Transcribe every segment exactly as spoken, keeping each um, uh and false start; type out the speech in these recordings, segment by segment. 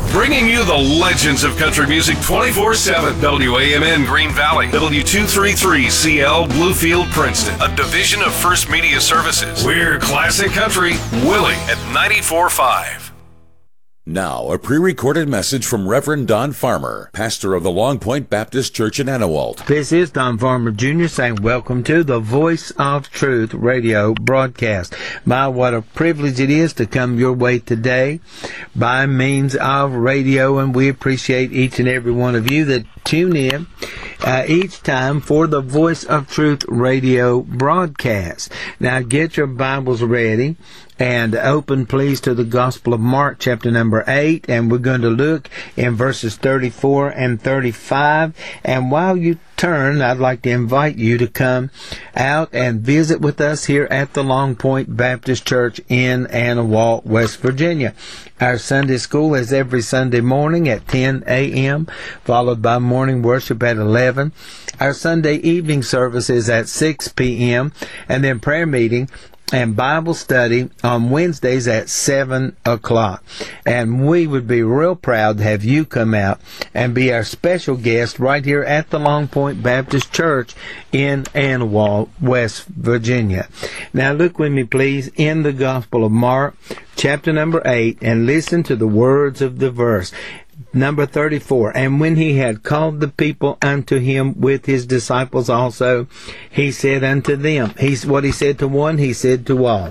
Bringing you the legends of country music twenty-four seven. W A M N Green Valley, W two thirty-three C L Bluefield, Princeton, a division of First Media Services. We're classic country, Willie at ninety-four point five. Now, a pre-recorded message from Reverend Don Farmer, pastor of the Long Point Baptist Church in Anawalt. This is Don Farmer Junior saying welcome to the Voice of Truth radio broadcast. My, what a privilege it is to come your way today by means of radio, and we appreciate each and every one of you that tune in uh, each time for the Voice of Truth radio broadcast. Now, get your Bibles ready and open, please, to the Gospel of Mark, chapter number eight, and we're going to look in verses thirty-four and thirty-five. And while you turn, I'd like to invite you to come out and visit with us here at the Long Point Baptist Church in Anawalt, West Virginia. Our Sunday school is every Sunday morning at ten a.m., followed by morning worship at eleven. Our Sunday evening service is at six p.m., and then prayer meeting and Bible study on Wednesdays at seven o'clock. And we would be real proud to have you come out and be our special guest right here at the Long Point Baptist Church in Anawalt, West Virginia. Now look with me, please, in the Gospel of Mark, chapter number eight, and listen to the words of the verse. Number thirty-four, and when he had called the people unto him with his disciples also, he said unto them, he's what he said to one, he said to all,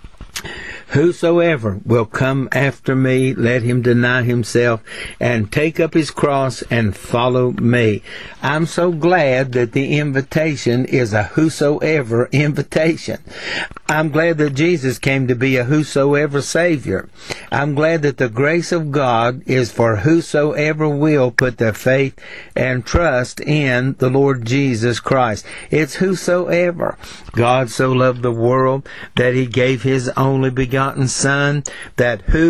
whosoever will come after me, let him deny himself and take up his cross and follow me. I'm so glad that the invitation is a whosoever invitation. I'm glad that Jesus came to be a whosoever Savior. I'm glad that the grace of God is for whosoever will put their faith and trust in the Lord Jesus Christ. It's whosoever. God so loved the world that he gave his only begotten Son, that who